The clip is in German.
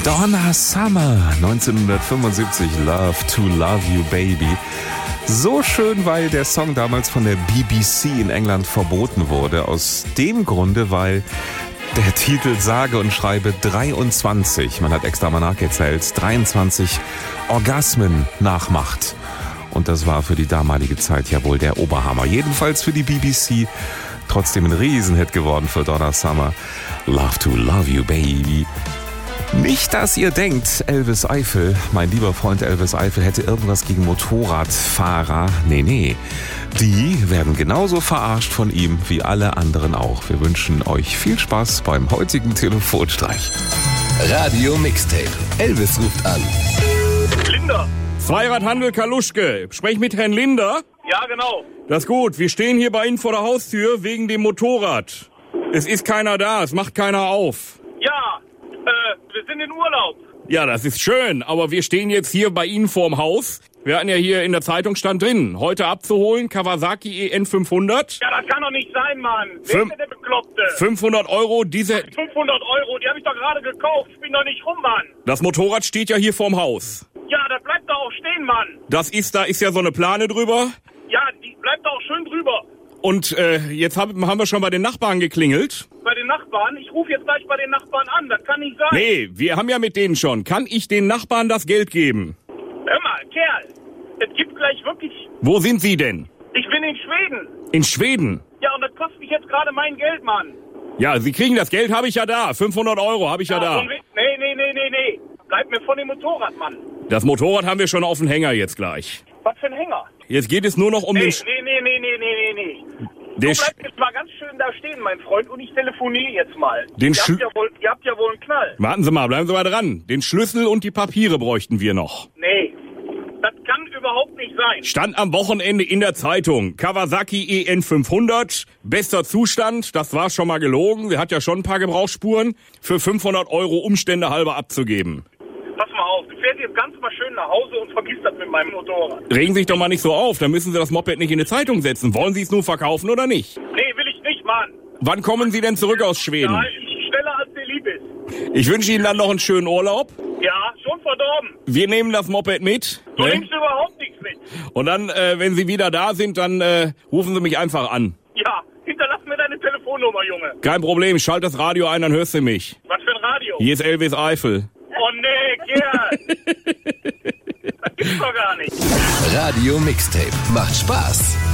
Donna Summer, 1975, Love to Love You Baby. So schön, weil der Song damals von der BBC in England verboten wurde. Aus dem Grunde, weil der Titel sage und schreibe 23, man hat extra mal nachgezählt, 23 Orgasmen nachmacht. Und das war für die damalige Zeit ja wohl der Oberhammer. Jedenfalls für die BBC trotzdem ein Riesenhit geworden für Donna Summer. Love to Love You Baby. Nicht, dass ihr denkt, Elvis Eifel, mein lieber Freund Elvis Eifel, hätte irgendwas gegen Motorradfahrer. Nee. Die werden genauso verarscht von ihm wie alle anderen auch. Wir wünschen euch viel Spaß beim heutigen Telefonstreich. Radio Mixtape. Elvis ruft an. Linder. Zweiradhandel Kaluschke. Sprech mit Herrn Linder. Ja, genau. Das ist gut. Wir stehen hier bei Ihnen vor der Haustür wegen dem Motorrad. Es ist keiner da. Es macht keiner auf. Ja, wir sind in Urlaub. Ja, das ist schön. Aber wir stehen jetzt hier bei Ihnen vorm Haus. Wir hatten ja hier in der Zeitung stand drin. Heute abzuholen Kawasaki EN 500. Ja, das kann doch nicht sein, Mann. Wer ist denn der Bekloppte? 500 €, diese... 500 €, die habe ich doch gerade gekauft. Ich bin doch nicht rum, Mann. Das Motorrad steht ja hier vorm Haus. Ja, das bleibt doch auch stehen, Mann. Da ist ja so eine Plane drüber. Ja, die bleibt doch auch schön drüber. Und jetzt haben wir schon bei den Nachbarn geklingelt. Bei den Nachbarn? Ich rufe jetzt gleich bei den Nachbarn an. Das kann nicht sein. Nee, wir haben ja mit denen schon. Kann ich den Nachbarn das Geld geben? Hör mal, Kerl. Es gibt gleich wirklich... Wo sind Sie denn? Ich bin in Schweden. In Schweden? Ja, und das kostet mich jetzt gerade mein Geld, Mann. Ja, Sie kriegen das Geld, habe ich ja da. 500 € habe ich ja da. Nee. Bleib mir von dem Motorrad, Mann. Das Motorrad haben wir schon auf den Hänger jetzt gleich. Was für ein Hänger? Jetzt geht es nur noch um den... Nee. Du Der bleibst jetzt mal ganz schön da stehen, mein Freund, und ich telefoniere jetzt mal. Den Ihr habt ja wohl einen Knall. Warten Sie mal, bleiben Sie mal dran. Den Schlüssel und die Papiere bräuchten wir noch. Nee, das kann überhaupt nicht sein. Stand am Wochenende in der Zeitung. Kawasaki EN 500, bester Zustand, das war schon mal gelogen. Der hat ja schon ein paar Gebrauchsspuren. Für 500 € Umstände halber abzugeben. Pass mal auf, du fährst jetzt ganz mal schön nach Hause und vergisst das mit meinem Motorrad. Regen Sie sich doch mal nicht so auf, dann müssen Sie das Moped nicht in die Zeitung setzen. Wollen Sie es nun verkaufen oder nicht? Nee, will ich nicht, Mann. Wann kommen Sie denn zurück aus Schweden? Ja, ich schneller als dir lieb ist. Ich wünsche Ihnen dann noch einen schönen Urlaub. Ja, schon verdorben. Wir nehmen das Moped mit. Du nimmst überhaupt nichts mit. Und dann, wenn Sie wieder da sind, dann rufen Sie mich einfach an. Ja, hinterlass mir deine Telefonnummer, Junge. Kein Problem, ich schalte das Radio ein, dann hörst du mich. Was für ein Radio? Hier ist Elvis Eifel. Oh nee, Kerl. Das gibt's doch gar nicht. Radio Mixtape. Macht Spaß.